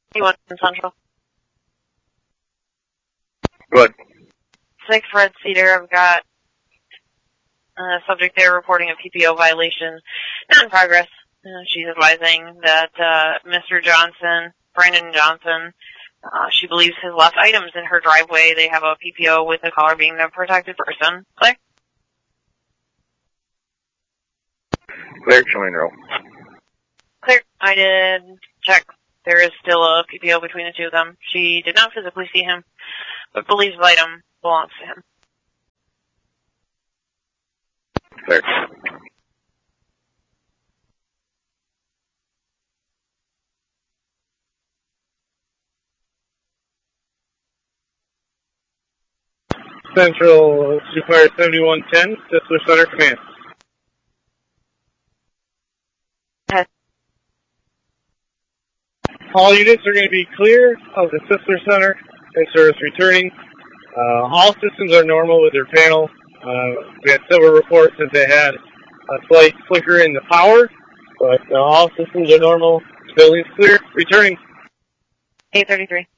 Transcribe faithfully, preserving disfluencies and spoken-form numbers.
You want Central? Good. Six Red Cedar, I've got a subject there reporting a P P O violation not in progress. Uh, she's advising that uh, Mister Johnson, Brandon Johnson, uh, she believes has left items in her driveway. They have a P P O with the caller being the protected person. Clear? Clear, showing row. Clear. I did check. There is still a P P O between the two of them. She did not physically see him, but believes the item belongs to him. Clear. Central two Fire seventy-one ten, Sisler Center Command. Yes. All units are going to be clear of the Sisler Center and service returning. Uh, all systems are normal with their panel. Uh, we had several reports that they had a slight flicker in the power, but uh, all systems are normal. Building's clear. Returning. eight thirty-three.